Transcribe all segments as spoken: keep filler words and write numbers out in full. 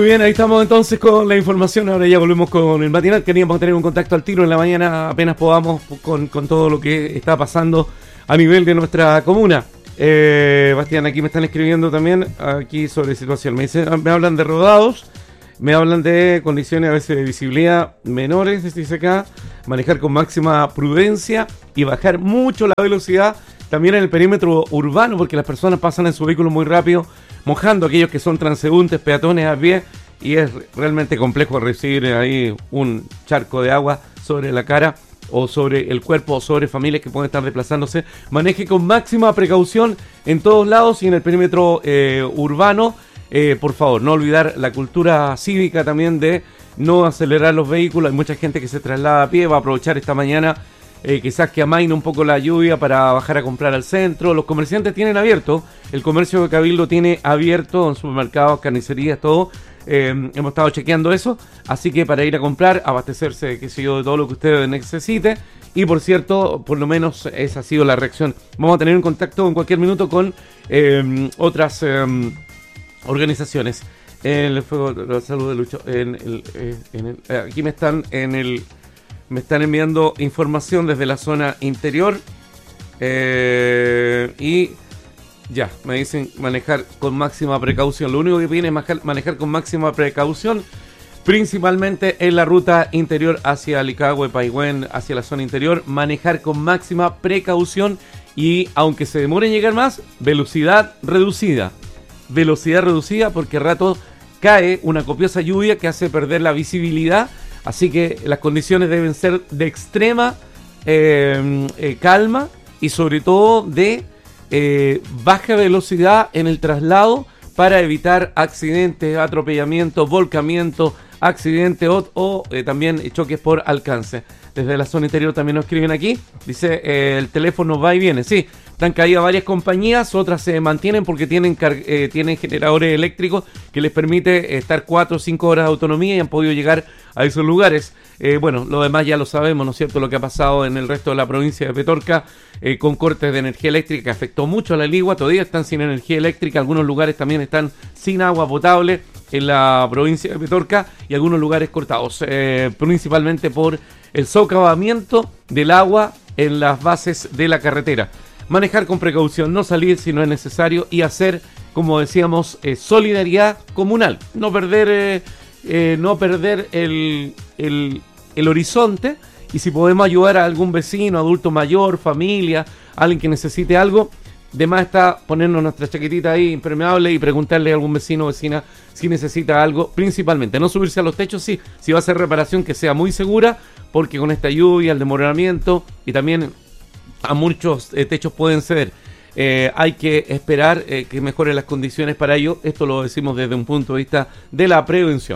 Muy bien, ahí estamos entonces con la información. Ahora ya volvemos con el matinal. Queríamos tener un contacto al tiro en la mañana, apenas podamos, con, con todo lo que está pasando a nivel de nuestra comuna. Eh, Bastián, aquí me están escribiendo también aquí sobre situación. Me dicen, me hablan de rodados, me hablan de condiciones a veces de visibilidad menores, dice acá, manejar con máxima prudencia y bajar mucho la velocidad también en el perímetro urbano, porque las personas pasan en su vehículo muy rápido, mojando a aquellos que son transeúntes, peatones a pie, y es realmente complejo recibir ahí un charco de agua sobre la cara o sobre el cuerpo o sobre familias que pueden estar desplazándose. Maneje con máxima precaución en todos lados y en el perímetro eh, urbano. Eh, por favor, no olvidar la cultura cívica también de no acelerar los vehículos. Hay mucha gente que se traslada a pie, va a aprovechar esta mañana eh, quizás que amaina un poco la lluvia para bajar a comprar al centro. Los comerciantes tienen abierto, el comercio de Cabildo tiene abierto en supermercados, carnicerías, todo. Eh, hemos estado chequeando eso, así que para ir a comprar, abastecerse, qué sé yo, de todo lo que usted necesite. Y por cierto, por lo menos esa ha sido la reacción. Vamos a tener un contacto en cualquier minuto con eh, otras eh, organizaciones. En el fuego, la salud de Lucho. En el, eh, en el, eh, aquí me están en el, me están enviando información desde la zona interior eh, y ya, me dicen manejar con máxima precaución. Lo único que viene es manejar, manejar con máxima precaución, principalmente en la ruta interior hacia Licahue, Paihuén, hacia la zona interior. Manejar con máxima precaución y, aunque se demore en llegar más, velocidad reducida. Velocidad reducida porque a rato cae una copiosa lluvia que hace perder la visibilidad. Así que las condiciones deben ser de extrema eh, eh, calma y sobre todo de Eh, baja velocidad en el traslado para evitar accidentes, atropellamientos, volcamientos, accidentes o, o eh, también choques por alcance. Desde la zona interior también nos escriben aquí, dice eh, el teléfono va y viene. Sí, están caídas varias compañías, otras se mantienen porque tienen, eh, tienen generadores eléctricos que les permite estar cuatro o cinco horas de autonomía y han podido llegar a esos lugares. Eh, bueno, lo demás ya lo sabemos, ¿no es cierto? Lo que ha pasado en el resto de la provincia de Petorca eh, con cortes de energía eléctrica que afectó mucho a la Ligua. Todavía están sin energía eléctrica, algunos lugares también están sin agua potable en la provincia de Petorca y algunos lugares cortados, eh, principalmente por el socavamiento del agua en las bases de la carretera. Manejar con precaución, no salir si no es necesario y hacer, como decíamos, eh, solidaridad comunal. No perder, eh, eh, no perder el, el, el horizonte, y si podemos ayudar a algún vecino, adulto mayor, familia, alguien que necesite algo, de más está ponernos nuestra chaquetita ahí impermeable y preguntarle a algún vecino o vecina si necesita algo. Principalmente no subirse a los techos, sí, si va a hacer reparación que sea muy segura, porque con esta lluvia, el demoramiento y también a muchos eh, techos pueden ceder. Eh, hay que esperar eh, que mejoren las condiciones para ello. Esto lo decimos desde un punto de vista de la prevención.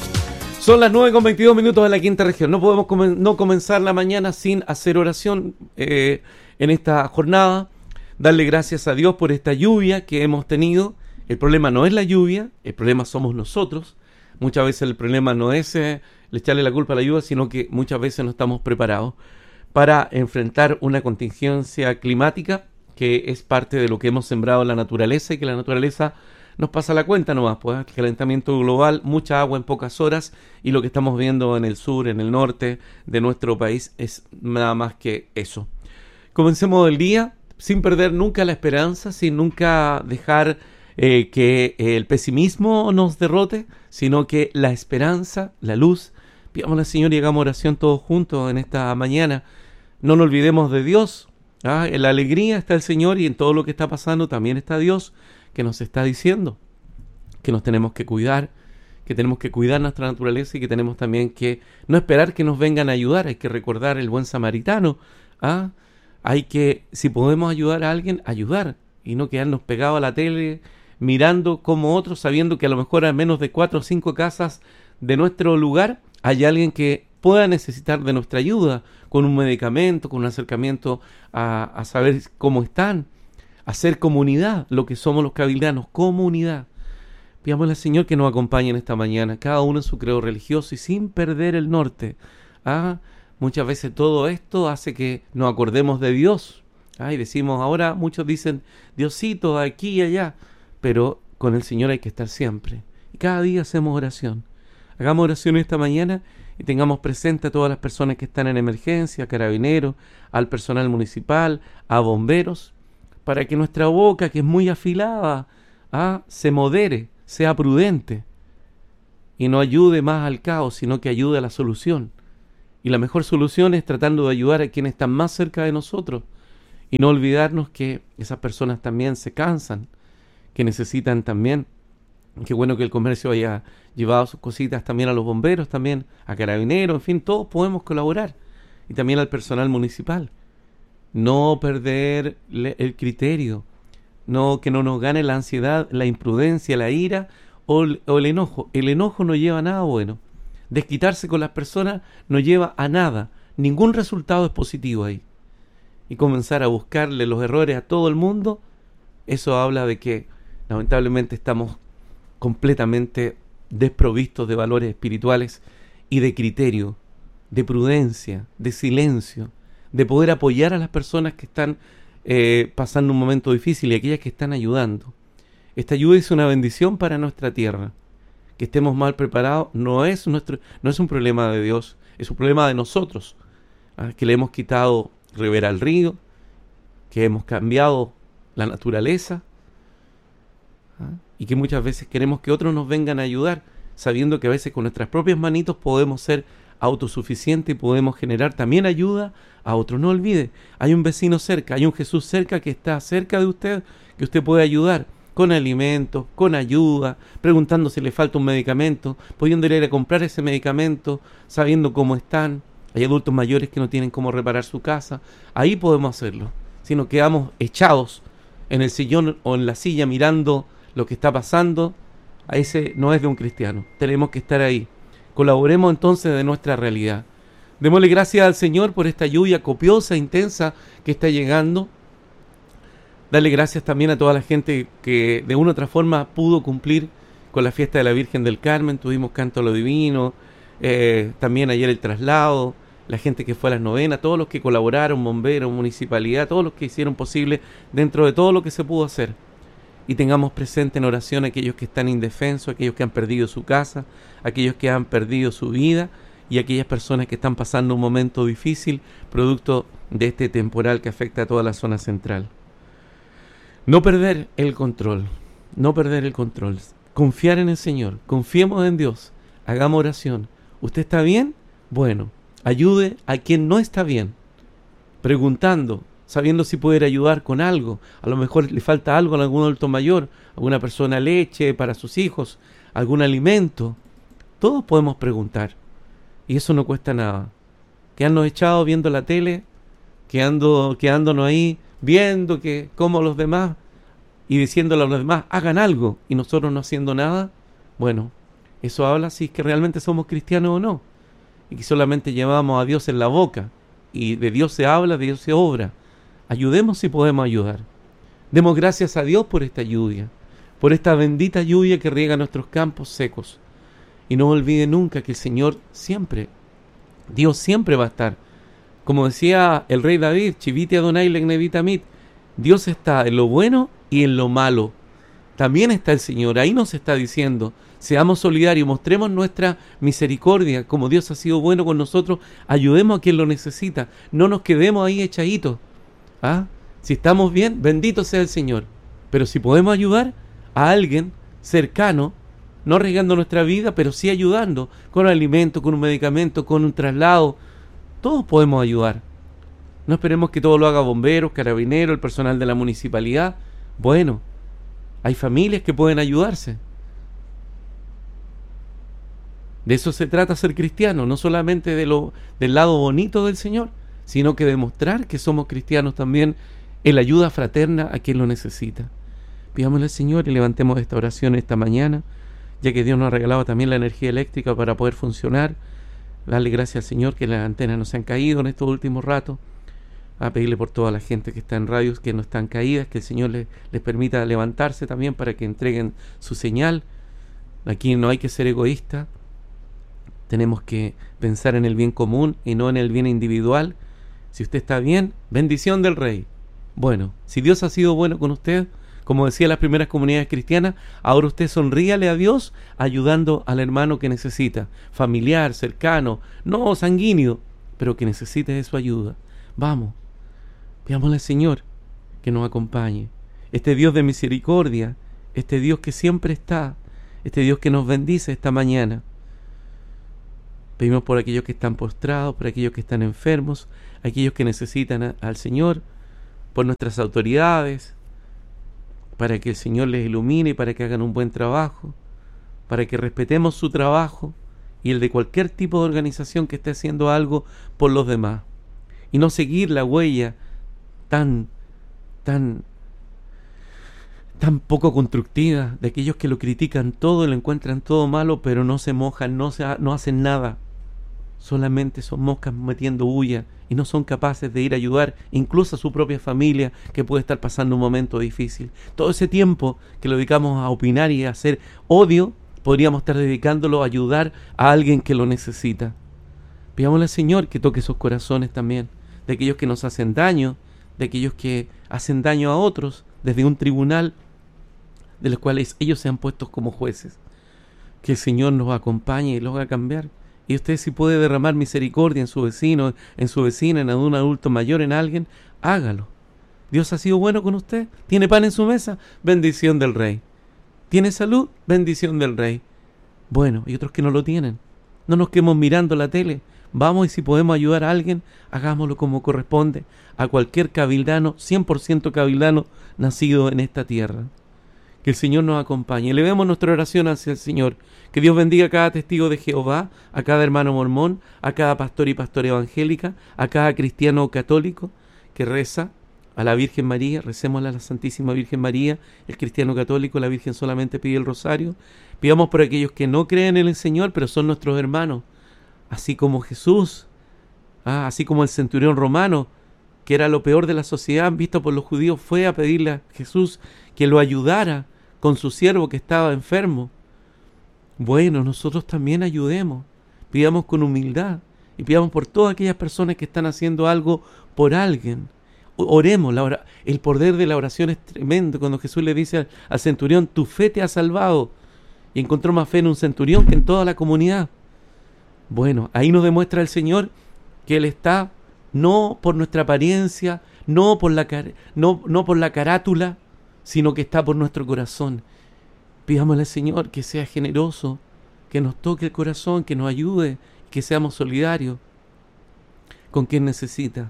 Son las nueve con veintidós minutos de la quinta región. No podemos comen- no comenzar la mañana sin hacer oración eh, en esta jornada. Darle gracias a Dios por esta lluvia que hemos tenido. El problema no es la lluvia, el problema somos nosotros. Muchas veces el problema no es eh, echarle la culpa a la lluvia, sino que muchas veces no estamos preparados para enfrentar una contingencia climática que es parte de lo que hemos sembrado en la naturaleza y que la naturaleza nos pasa la cuenta nomás, pues el calentamiento global, mucha agua en pocas horas, y lo que estamos viendo en el sur, en el norte de nuestro país es nada más que eso. Comencemos el día sin perder nunca la esperanza, sin nunca dejar eh, que el pesimismo nos derrote, sino que la esperanza, la luz. Pidámosle al Señor y hagamos oración todos juntos en esta mañana. No nos olvidemos de Dios. ¿ah? En la alegría está el Señor y en todo lo que está pasando también está Dios, que nos está diciendo que nos tenemos que cuidar, que tenemos que cuidar nuestra naturaleza y que tenemos también que no esperar que nos vengan a ayudar. Hay que recordar el buen samaritano. ¿ah? Hay que, si podemos ayudar a alguien, ayudar y no quedarnos pegados a la tele mirando como otros, sabiendo que a lo mejor a menos de cuatro o cinco casas de nuestro lugar hay alguien que pueda necesitar de nuestra ayuda con un medicamento, con un acercamiento a, a saber cómo están, hacer comunidad, lo que somos los cabildanos, comunidad. Pidámosle al Señor que nos acompañe en esta mañana, cada uno en su credo religioso y sin perder el norte. ¿ah? Muchas veces todo esto hace que nos acordemos de Dios. ¿ah? Y decimos, ahora muchos dicen, Diosito, aquí y allá, pero con el Señor hay que estar siempre. Y cada día hacemos oración. Hagamos oración esta mañana y tengamos presente a todas las personas que están en emergencia, a carabineros, al personal municipal, a bomberos, para que nuestra boca, que es muy afilada, ¿ah? se modere, sea prudente y no ayude más al caos, sino que ayude a la solución. Y la mejor solución es tratando de ayudar a quienes están más cerca de nosotros y no olvidarnos que esas personas también se cansan, que necesitan también. Qué bueno que el comercio haya llevado sus cositas también a los bomberos, también a carabineros, en fin, todos podemos colaborar. Y también al personal municipal. No perder el criterio, no que no nos gane la ansiedad, la imprudencia, la ira o el, o el enojo. El enojo no lleva a nada bueno. Desquitarse con las personas no lleva a nada. Ningún resultado es positivo ahí. Y comenzar a buscarle los errores a todo el mundo, eso habla de que lamentablemente estamos completamente desprovistos de valores espirituales y de criterio, de prudencia, de silencio, de poder apoyar a las personas que están eh, pasando un momento difícil y aquellas que están ayudando. Esta ayuda es una bendición para nuestra tierra. Que estemos mal preparados no es nuestro, no es un problema de Dios, es un problema de nosotros, ¿ah? que le hemos quitado ribera al río, que hemos cambiado la naturaleza, ¿ah? y que muchas veces queremos que otros nos vengan a ayudar, sabiendo que a veces con nuestras propias manitos podemos ser autosuficientes y podemos generar también ayuda a otros. No olvide, hay un vecino cerca, hay un Jesús cerca que está cerca de usted, que usted puede ayudar con alimentos, con ayuda, preguntando si le falta un medicamento, pudiendo ir a comprar ese medicamento, sabiendo cómo están. Hay adultos mayores que no tienen cómo reparar su casa. Ahí podemos hacerlo. Si nos quedamos echados en el sillón o en la silla mirando lo que está pasando, a ese no es de un cristiano. Tenemos que estar ahí. Colaboremos entonces de nuestra realidad. Démosle gracias al Señor por esta lluvia copiosa, intensa que está llegando. Darle gracias también a toda la gente que de una u otra forma pudo cumplir con la fiesta de la Virgen del Carmen. Tuvimos canto a lo divino, eh, también ayer el traslado, la gente que fue a las novenas, todos los que colaboraron, bomberos, municipalidad, todos los que hicieron posible dentro de todo lo que se pudo hacer. Y tengamos presente en oración a aquellos que están indefensos, aquellos que han perdido su casa, aquellos que han perdido su vida y aquellas personas que están pasando un momento difícil producto de este temporal que afecta a toda la zona central. No perder el control, no perder el control. Confiar en el Señor, confiemos en Dios, hagamos oración. ¿Usted está bien? Bueno, ayude a quien no está bien, preguntando, sabiendo si puede ayudar con algo. A lo mejor le falta algo a algún adulto mayor, alguna persona leche para sus hijos, algún alimento. Todos podemos preguntar y eso no cuesta nada. Quedarnos echados viendo la tele, quedando, quedándonos ahí viendo que como los demás y diciéndole a los demás hagan algo y nosotros no haciendo nada, bueno, eso habla si es que realmente somos cristianos o no, y que solamente llevamos a Dios en la boca, y de Dios se habla, de Dios se obra. Ayudemos si podemos ayudar. Demos gracias a Dios por esta lluvia, por esta bendita lluvia que riega nuestros campos secos, y no olvide nunca que el Señor siempre, Dios siempre va a estar. Como decía el rey David, Chivite Adonai Legnevita Mit, Dios está en lo bueno y en lo malo. También está el Señor. Ahí nos está diciendo, seamos solidarios, mostremos nuestra misericordia, como Dios ha sido bueno con nosotros, ayudemos a quien lo necesita, no nos quedemos ahí echaditos. ¿Ah? Si estamos bien, bendito sea el Señor. Pero si podemos ayudar a alguien cercano, no arriesgando nuestra vida, pero sí ayudando, con un alimento, con un medicamento, con un traslado, todos podemos ayudar. No esperemos que todo lo haga bomberos, carabineros, el personal de la municipalidad. Bueno, hay familias que pueden ayudarse. De eso se trata ser cristiano, no solamente de lo, del lado bonito del Señor, sino que demostrar que somos cristianos también en la ayuda fraterna a quien lo necesita. Pidámosle al Señor y levantemos esta oración esta mañana, ya que Dios nos ha regalado también la energía eléctrica para poder funcionar. Darle gracias al Señor que las antenas no se han caído en estos últimos ratos. A pedirle por toda la gente que está en radios que no están caídas, que el Señor les, les permita levantarse también para que entreguen su señal. Aquí no hay que ser egoísta. Tenemos que pensar en el bien común y no en el bien individual. Si usted está bien, bendición del Rey. Bueno, si Dios ha sido bueno con usted, Como decía las primeras comunidades cristianas, ahora usted sonríale a Dios ayudando al hermano que necesita, familiar, cercano, no sanguíneo, pero que necesite de su ayuda. Vamos, pidámosle al Señor que nos acompañe. Este Dios de misericordia, este Dios que siempre está, este Dios que nos bendice esta mañana. Pedimos por aquellos que están postrados, por aquellos que están enfermos, aquellos que necesitan a, al Señor, por nuestras autoridades, para que el Señor les ilumine y para que hagan un buen trabajo, para que respetemos su trabajo y el de cualquier tipo de organización que esté haciendo algo por los demás, y no seguir la huella tan, tan, tan poco constructiva de aquellos que lo critican todo, lo encuentran todo malo, pero no se mojan, no, se, no hacen nada. Solamente son moscas metiendo bulla y no son capaces de ir a ayudar incluso a su propia familia que puede estar pasando un momento difícil. Todo ese tiempo que lo dedicamos a opinar y a hacer odio, podríamos estar dedicándolo a ayudar a alguien que lo necesita. Pidámosle al Señor que toque esos corazones también, de aquellos que nos hacen daño, de aquellos que hacen daño a otros desde un tribunal de los cuales ellos se han puesto como jueces. Que el Señor nos acompañe y los haga cambiar. Y usted, si puede derramar misericordia en su vecino, en su vecina, en un adulto mayor, en alguien, hágalo. Dios ha sido bueno con usted. ¿Tiene pan en su mesa? Bendición del Rey. ¿Tiene salud? Bendición del Rey. Bueno, y otros que no lo tienen. No nos quedemos mirando la tele. Vamos, y si podemos ayudar a alguien, hagámoslo como corresponde a cualquier cabildano, cien por ciento cabildano, nacido en esta tierra. Que el Señor nos acompañe. Elevemos nuestra oración hacia el Señor. Que Dios bendiga a cada testigo de Jehová, a cada hermano mormón, a cada pastor y pastora evangélica, a cada cristiano católico que reza a la Virgen María. Recémosle a la Santísima Virgen María. El cristiano católico, la Virgen solamente pide el rosario. Pidamos por aquellos que no creen en el Señor, pero son nuestros hermanos. Así como Jesús, ah, así como el centurión romano, que era lo peor de la sociedad visto por los judíos, fue a pedirle a Jesús que lo ayudara con su siervo que estaba enfermo. Bueno, nosotros también ayudemos, pidamos con humildad y pidamos por todas aquellas personas que están haciendo algo por alguien. Oremos, la ora- el poder de la oración es tremendo. Cuando Jesús le dice al, al centurión, tu fe te ha salvado, y encontró más fe en un centurión que en toda la comunidad. Bueno, ahí nos demuestra el Señor que Él está no por nuestra apariencia, no por la, car- no, no por la carátula, sino que está por nuestro corazón. Pidámosle al Señor que sea generoso, que nos toque el corazón, que nos ayude, que seamos solidarios con quien necesita.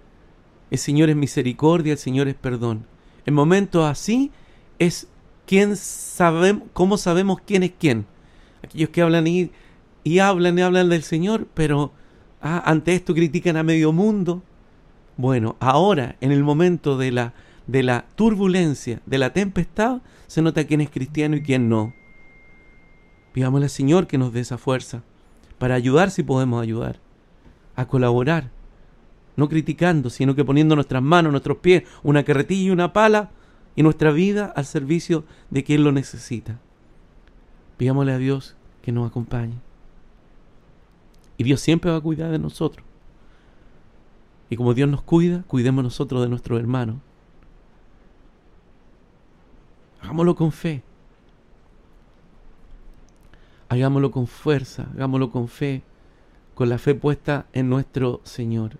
El Señor es misericordia, el Señor es perdón. En momentos así es quién sabemos, cómo sabemos quién es quién. Aquellos que hablan y, y hablan y hablan del Señor, pero ah, ante esto critican a medio mundo. Bueno, ahora, en el momento de la de la turbulencia, de la tempestad, se nota quién es cristiano y quién no. Pidámosle al Señor que nos dé esa fuerza para ayudar si podemos ayudar, a colaborar, no criticando, sino que poniendo nuestras manos, nuestros pies, una carretilla y una pala y nuestra vida al servicio de quien lo necesita. Pidámosle a Dios que nos acompañe. Y Dios siempre va a cuidar de nosotros. Y como Dios nos cuida, cuidemos nosotros de nuestros hermanos. Hagámoslo con fe. Hagámoslo con fuerza, hagámoslo con fe, con la fe puesta en nuestro Señor.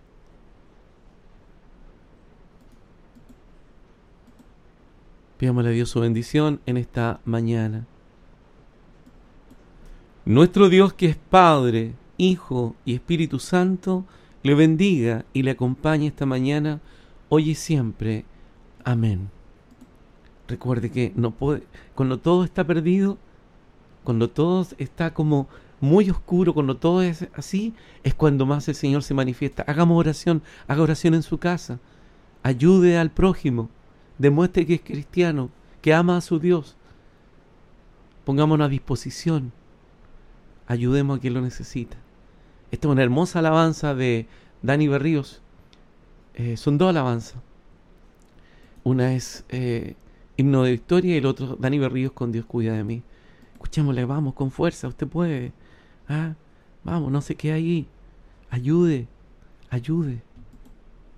Pidámosle a Dios su bendición en esta mañana. Nuestro Dios, que es Padre, Hijo y Espíritu Santo, le bendiga y le acompañe esta mañana, hoy y siempre. Amén. Recuerde que no puede, cuando todo está perdido, cuando todo está como muy oscuro, cuando todo es así, es cuando más el Señor se manifiesta. Hagamos oración, haga oración en su casa, ayude al prójimo, demuestre que es cristiano, que ama a su Dios. Pongámonos a disposición, ayudemos a quien lo necesita. Esta es una hermosa alabanza de Dani Berríos. Eh, son dos alabanzas. Una es eh, Himno de Victoria y el otro Dani Berríos con Dios cuida de mí. Escuchémosle, vamos, con fuerza, usted puede. ¿Ah? Vamos, no se quede ahí. Ayude, ayude.